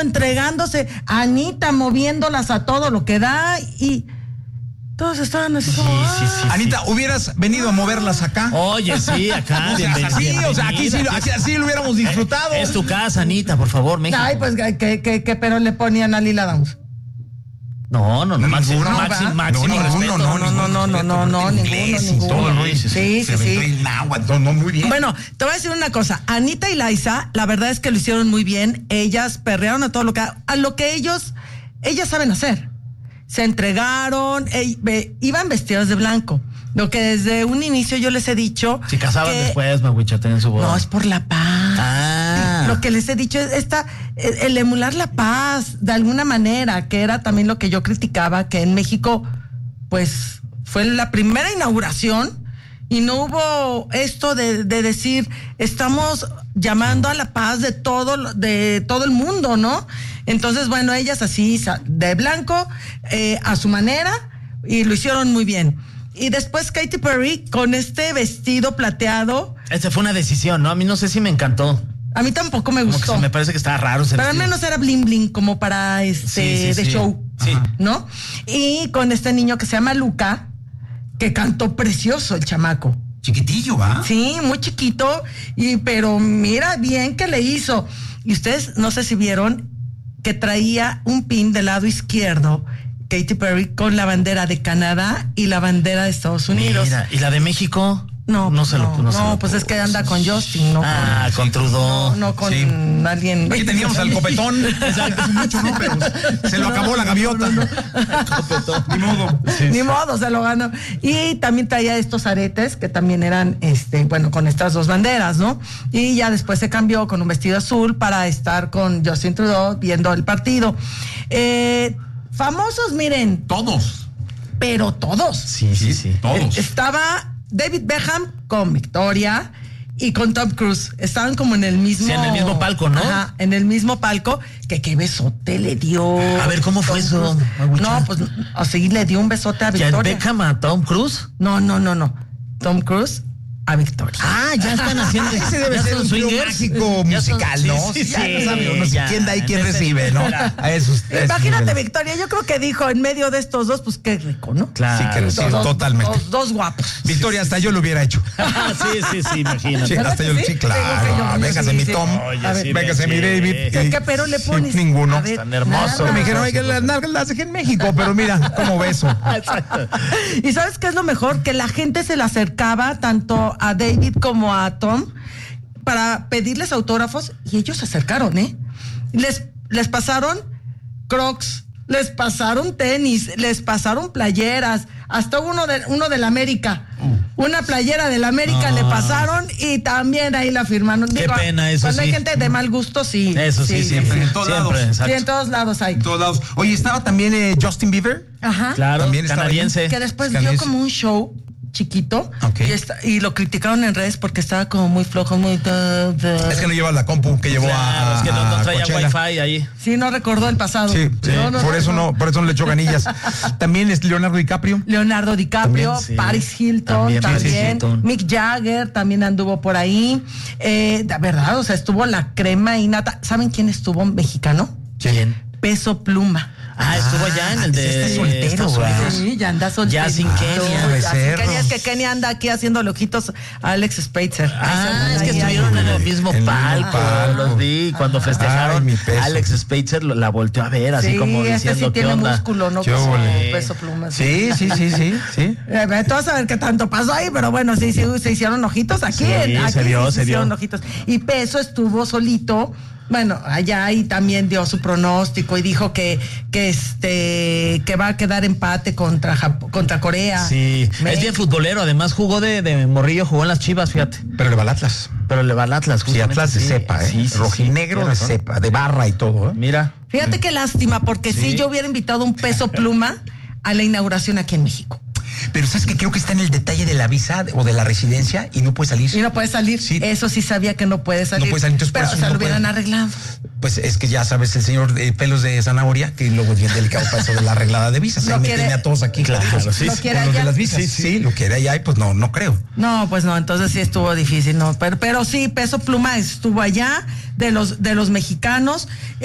entregándose, Anita moviéndolas a todo lo que da y todos estaban así como... Sí. Anita, ¿hubieras venido a moverlas acá? Oye, sí, acá. Así lo hubiéramos disfrutado. Es tu casa, Anita, por favor, México. Ay, pues que pero le ponían a Lila Downs. No, máximo respeto. No, ninguno. Todo el rollo. Sí. El náhuatl, no, muy bien. Bueno, te voy a decir una cosa. Anita y Liza, la verdad es que lo hicieron muy bien. Ellas perrearon a todo lo que ellas saben hacer. Se entregaron, iban vestidas de blanco. Lo que desde un inicio yo les he dicho. Si casaban después, Maguichate en su boda. No, es por la paz. Lo que les he dicho es el emular la paz de alguna manera, que era también lo que yo criticaba, que en México, pues, fue la primera inauguración y no hubo esto de decir, estamos llamando a la paz de todo el mundo, ¿no? Entonces, bueno, ellas así, de blanco, a su manera, y lo hicieron muy bien. Y después Katy Perry con este vestido plateado. Esta fue una decisión, ¿no? A mí no sé si me encantó. A mí tampoco me gustó. Me parece que estaba raro. Pero al menos era bling bling como para de show, sí, ¿no? Y con este niño que se llama Luca, que cantó precioso el chamaco. Chiquitillo, ¿va? Sí, muy chiquito, pero mira bien que le hizo. Y ustedes no sé si vieron que traía un pin del lado izquierdo, Katy Perry, con la bandera de Canadá y la bandera de Estados Unidos. Mira, ¿y la de México? No, pues es que anda con Justin, ¿no? Con Trudeau. No con alguien. Aquí teníamos al copetón. Exacto, mucho, ¿no? Pero se lo acabó la gaviota. Ni modo. Ni modo, se lo ganó. Y también traía estos aretes que también eran, con estas dos banderas, ¿no? Y ya después se cambió con un vestido azul para estar con Justin Trudeau viendo el partido. Famosos, miren. Todos. Pero todos. Sí. Todos. Estaba David Beckham con Victoria y con Tom Cruise. Estaban como en el mismo... Sí, en el mismo palco, ¿no? Ajá, en el mismo palco. Qué besote le dio. A ver, ¿cómo fue eso? No, pues, así le dio un besote a Victoria. ¿Quién, Beckham a Tom Cruise? No. Tom Cruise a Victoria. Ya están haciendo... Ese debe ser un trío mágico musical, ¿no? Sí, quién da y quién recibe, ¿no? A esos Imagínate, Victoria, yo creo que dijo en medio de estos dos, pues qué rico, ¿no? Claro. Sí, totalmente. Dos guapos. Victoria, hasta yo lo hubiera hecho. Sí, imagínate. Sí, hasta yo, sí, claro. Véngase mi Tom, véngase mi David. ¿Qué pero le pones? Ninguno. Tan hermoso. Me dijeron, oye, las nalgas las dejé en México, pero mira, cómo beso. Exacto. ¿Y sabes qué es lo mejor? Que la gente se le acercaba tanto a David como a Tom para pedirles autógrafos y ellos se acercaron, les pasaron Crocs, les pasaron tenis, les pasaron playeras, hasta uno de la América, una playera de la América le pasaron y también ahí la firmaron. Qué pena eso. Cuando hay gente de mal gusto, sí. Eso sí, siempre. En todos lados. Sí, en todos lados hay. En todos lados. Oye, estaba también Justin Bieber. Ajá. Claro, También canadiense. Que después dio como un show chiquito, okay, y lo criticaron en redes porque estaba como muy flojo, muy... Es que no lleva la compu que llevó a es que no traía Coachella. Wi-Fi ahí. Sí, no recordó el pasado. Sí. Por eso no le echó ganillas. También es Leonardo DiCaprio. También, sí. Paris Hilton, también. Mick Jagger también anduvo por ahí. De verdad, o sea, estuvo la crema y nata. ¿Saben quién estuvo mexicano? ¿Quién? Peso Pluma. Estuvo allá en el de... Está soltero, güey. Sí, ya anda soltero. Ya sin Kenia. Debe ser. Es que Kenia anda aquí haciendo ojitos a Alex Spitzer. Es que estuvieron en el mismo palco. Los vi cuando festejaron. Alex Spitzer la volteó a ver, así como diciendo, sí ¿qué tiene onda? músculo, ¿no? Como Peso Pluma. Sí. Tú vas a ver qué tanto pasó ahí, pero bueno, sí, se hicieron ojitos aquí. Sí, aquí se vio. hicieron ojitos. Y Peso estuvo solito. Bueno, allá y también dio su pronóstico y dijo que va a quedar empate contra Corea. Sí, es bien futbolero, además jugó de morrillo, jugó en las Chivas, fíjate. Pero le va al Atlas. Pero le va al Atlas, Sí, Atlas de cepa, rojinegro de cepa, de barra y todo, Mira. Fíjate qué lástima, porque sí yo hubiera invitado un Peso Pluma a la inauguración aquí en México. Pero ¿sabes qué? Creo que está en el detalle de la visa o de la residencia y no puede salir. Y no puede salir. Sí. Eso sí sabía que no puede salir. No puede salir, entonces pero se lo hubieran arreglado. Pues es que ya sabes, el señor pelos de zanahoria, que luego es bien delicado para eso de la arreglada de visas. Ahí me tiene a todos aquí. Claro, sí. ¿Lo quiere allá? De las visas. Sí, lo quiere allá y pues no creo. No, pues no, entonces sí estuvo difícil, no. Pero sí, Peso Pluma estuvo allá, de los mexicanos.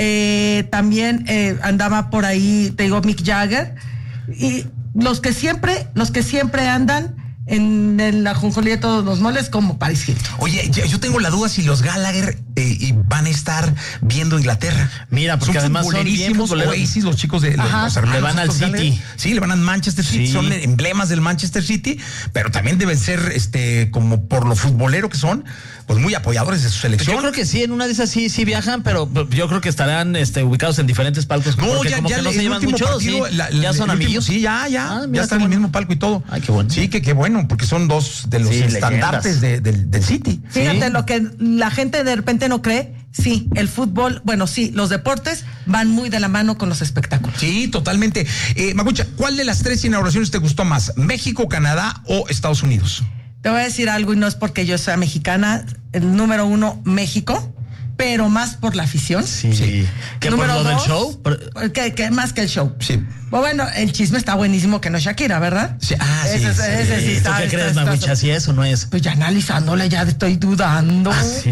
También andaba por ahí, te digo, Mick Jagger. Y los que siempre andan en la ajonjolí de todos los moles, como Paris Hilton. Oye, yo tengo la duda si los Gallagher van a estar viendo Inglaterra. Mira, porque además son bien Oasis, los chicos de los le van al City. Gallagher. Sí, le van al Manchester City, son emblemas del Manchester City, pero también deben ser como por lo futbolero que son, pues muy apoyadores de su selección. Yo creo que sí, en una de esas sí viajan, pero yo creo que estarán ubicados en diferentes palcos. No, ya no se llevan mucho, partido, ya son amigos. Sí, ya están en el mismo palco y todo. Ay, qué bueno. Sí, qué bueno, porque son dos de los estandartes del City. Fíjate, lo que la gente de repente no cree, sí, el fútbol, bueno, sí, los deportes van muy de la mano con los espectáculos. Sí, totalmente. Macucha, ¿cuál de las 3 inauguraciones te gustó más? ¿México, Canadá o Estados Unidos? Te voy a decir algo y no es porque yo sea mexicana. El número 1, México, pero más por la afición. Sí. ¿Qué número por lo 2, del show? Que más que el show. Sí. Bueno, el chisme está buenísimo, que no es Shakira, ¿verdad? Sí. Ese sí está. ¿Tú qué crees, Maguicha? ¿Sí es o no es? Pues ya analizándola, ya estoy dudando.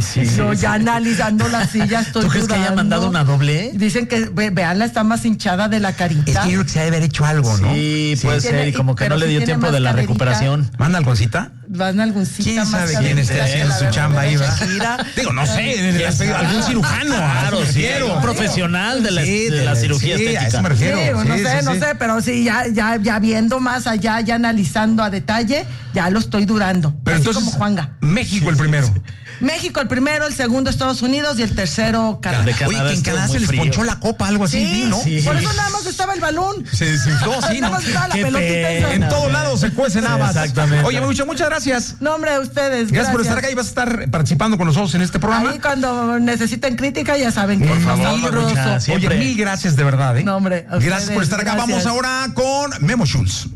Ya analizándola, sí, ya estoy dudando. ¿Tú crees que haya mandado una doble? Dicen que, veanla, está más hinchada de la carita. Es que yo creo que se ha de haber hecho algo, ¿no? Sí, puede ser, y como que no le dio tiempo de la recuperación. ¿Manda algoncita? Van algoncita. ¿Quién sabe quién esté haciendo su chamba ahí, va? Digo, no sé, algún cirujano. Claro, sí, un profesional de la cirugía estética. A eso me refiero. No sé, pero sí, ya viendo más allá, ya analizando a detalle, ya lo estoy durando. Pero así entonces, como Juanga. México el primero. México el primero, el segundo Estados Unidos y el tercero Canadá. Oye, que en Canadá se les ponchó la copa, algo así, ¿no? Sí. Por eso nada más estaba el balón. Se desinfló, sí, ¿no? Nada más estaba la pelotita esa. En todos lados se cuecen habas. Exactamente. Oye, muchas gracias. No, hombre, a ustedes. Gracias por estar acá y vas a estar participando con nosotros en este programa. Ahí cuando necesiten crítica, ya saben que por favor, oye, mil gracias de verdad, ¿eh? No, hombre, a gracias por estar acá. Vamos ahora con Memo Schultz.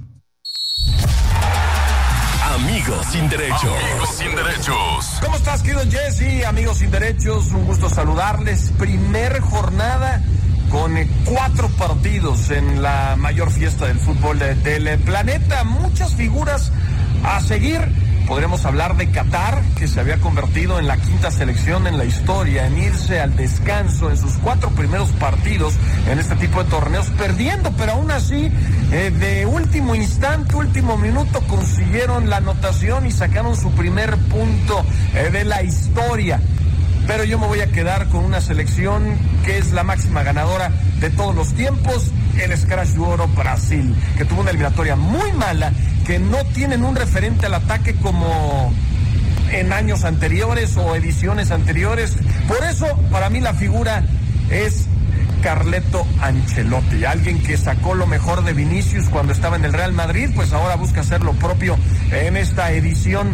Amigos sin derechos. Amigos sin derechos. ¿Cómo estás, querido Jesse? Amigos sin derechos, un gusto saludarles. Primer jornada con 4 partidos en la mayor fiesta del fútbol del planeta. Muchas figuras a seguir. Podremos hablar de Qatar, que se había convertido en la 5ª selección en la historia en irse al descanso en sus 4 primeros partidos en este tipo de torneos, perdiendo, pero aún así, de último instante, último minuto, consiguieron la anotación y sacaron su primer punto de la historia. Pero yo me voy a quedar con una selección que es la máxima ganadora de todos los tiempos, el Scratch de Oro Brasil, que tuvo una eliminatoria muy mala, que no tienen un referente al ataque como en años anteriores o ediciones anteriores. Por eso, para mí la figura es Carleto Ancelotti, alguien que sacó lo mejor de Vinicius cuando estaba en el Real Madrid, pues ahora busca hacer lo propio en esta edición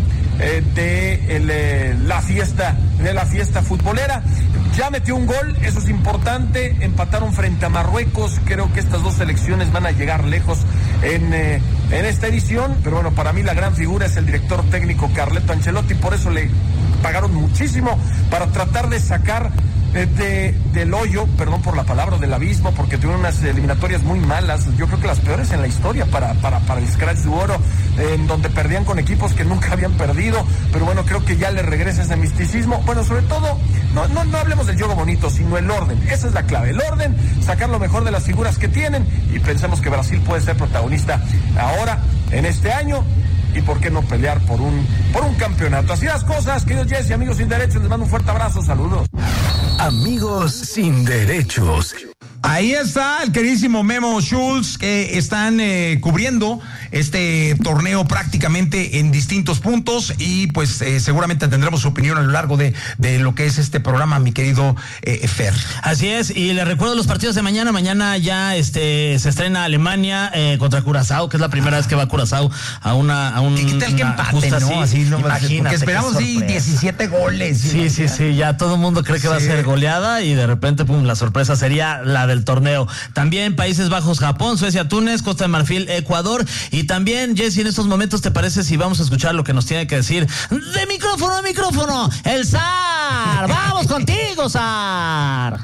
de la fiesta futbolera. Ya metió un gol, eso es importante. Empataron frente a Marruecos. Creo que estas dos selecciones van a llegar lejos en esta edición, pero bueno, para mí la gran figura es el director técnico Carleto Ancelotti. Por eso le pagaron muchísimo para tratar de sacar del hoyo, perdón por la palabra, del abismo, porque tuvieron unas eliminatorias muy malas, yo creo que las peores en la historia para el Scratch de Oro, en donde perdían con equipos que nunca habían perdido, pero bueno, creo que ya le regresa ese misticismo. Bueno, sobre todo, no hablemos del juego bonito, sino el orden, esa es la clave, el orden, sacar lo mejor de las figuras que tienen, y pensemos que Brasil puede ser protagonista ahora, en este año, y por qué no pelear por un campeonato. Así las cosas, queridos Jesse, amigos sin derechos, les mando un fuerte abrazo, saludos. Amigos sin derechos. Ahí está el queridísimo Memo Schultz, que están cubriendo este torneo prácticamente en distintos puntos, y pues seguramente tendremos su opinión a lo largo de lo que es este programa, mi querido Fer. Así es, y les recuerdo los partidos de mañana. Mañana ya se estrena Alemania contra Curazao, que es la primera vez que va Curazao a un ¿Qué tal que empate, no? Así, no, porque esperamos 17 goles. Sí, ya todo el mundo cree que va a ser goleada, y de repente, pum, la sorpresa sería la del torneo. También Países Bajos, Japón, Suecia, Túnez, Costa de Marfil, Ecuador, y Y también, Jessy, en estos momentos, ¿te parece si vamos a escuchar lo que nos tiene que decir de micrófono a micrófono el Zar? ¡Vamos contigo, Zar!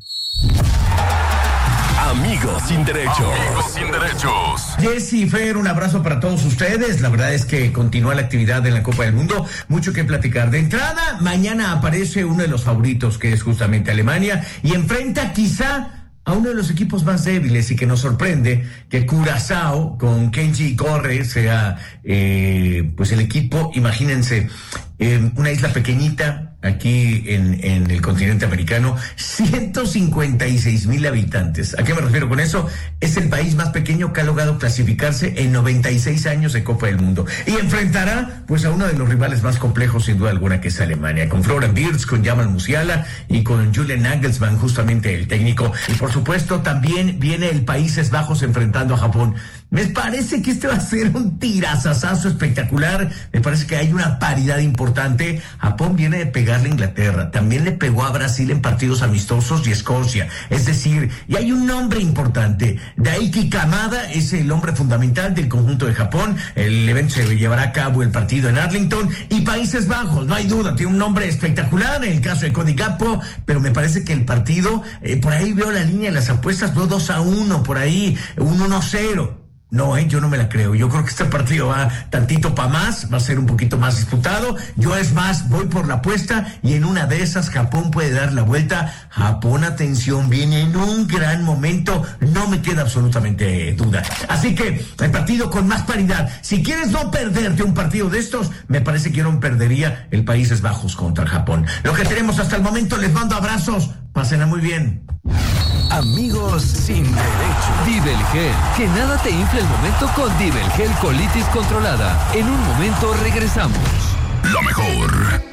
Amigos sin derechos. Amigos sin derechos. Jessy, Fer, un abrazo para todos ustedes. La verdad es que continúa la actividad en la Copa del Mundo. Mucho que platicar. De entrada, mañana aparece uno de los favoritos, que es justamente Alemania, y enfrenta quizá a uno de los equipos más débiles, y que nos sorprende que Curazao con Kenji Corre sea pues el equipo, imagínense, una isla pequeñita aquí en el continente americano, 156,000 habitantes. ¿A qué me refiero con eso? Es el país más pequeño que ha logrado clasificarse en 96 años de Copa del Mundo, y enfrentará pues a uno de los rivales más complejos, sin duda alguna, que es Alemania, con Florian Wirtz, con Jamal Musiala y con Julian Nagelsmann, justamente el técnico. Y por supuesto también viene el Países Bajos enfrentando a Japón. Me parece que este va a ser un tirazazazo espectacular. Me parece que hay una paridad importante. Japón viene de pegarle a Inglaterra, también le pegó a Brasil en partidos amistosos y Escocia. Es decir, y hay un nombre importante. Daiki Kamada es el hombre fundamental del conjunto de Japón. El evento se llevará a cabo, el partido, en Arlington. Y Países Bajos, no hay duda, tiene un nombre espectacular en el caso de Cody Gakpo, pero me parece que el partido, por ahí veo la línea de las apuestas, 2-1, por ahí, 1-0. No, yo no me la creo. Yo creo que este partido va tantito para más, va a ser un poquito más disputado. Yo, es más, voy por la apuesta, y en una de esas Japón puede dar la vuelta. Japón, atención, viene en un gran momento, no me queda absolutamente duda. Así que el partido con más paridad. Si quieres no perderte un partido de estos, me parece que yo no perdería el Países Bajos contra Japón. Lo que tenemos hasta el momento, les mando abrazos, pásenla muy bien. Amigos sin derecho. Divelgel, que nada te infle el momento con Divelgel Colitis Controlada. En un momento regresamos. Lo mejor.